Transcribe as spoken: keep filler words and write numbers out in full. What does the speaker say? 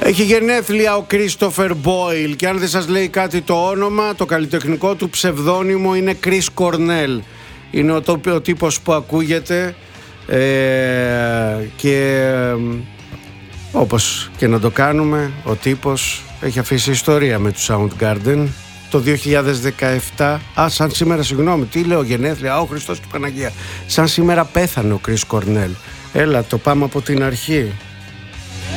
Έχει γενέθλια ο Κρίστοφερ Μπόιλ και αν δεν σας λέει κάτι το όνομα, το καλλιτεχνικό του ψευδόνυμο είναι Chris Cornell. Είναι ο, ο τύπος που ακούγεται ε, και ε, όπως και να το κάνουμε, ο τύπος έχει αφήσει ιστορία με τους Soundgarden. Το δύο χιλιάδες δεκαεπτά, α, σαν σήμερα, συγγνώμη, τι λέω, γενέθλια, ο Χριστός και η Παναγία. Σαν σήμερα πέθανε ο Chris Cornell. Έλα, το πάμε από την αρχή.